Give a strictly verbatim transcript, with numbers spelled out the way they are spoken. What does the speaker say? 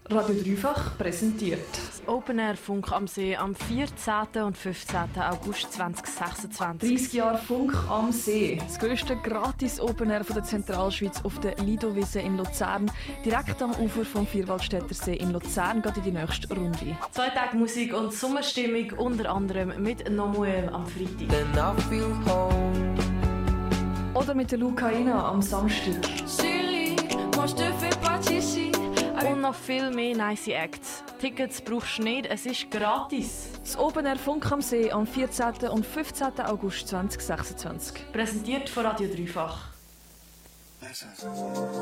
Radio Dreifach präsentiert. Das Open Air Funk am See am vierzehnten und fünfzehnten August zweitausendsechsundzwanzig. dreißig Jahre Funk am See. Das grösste gratis Open Air von der Zentralschweiz auf der Lido-Wiese in Luzern. Direkt am Ufer vom Vierwaldstätter See in Luzern geht in die nächste Runde. Zwei Tage Musik und Sommerstimmung, unter anderem mit Nomuel am Freitag. Then I feel home. Oder mit der Lucaina am Samstag. Und noch viel mehr nice Acts. Tickets brauchst du nicht, es ist gratis. Das Open Air Funk am See am vierzehnten und fünfzehnten August zweitausendsechsundzwanzig. Präsentiert von Radio Dreifach.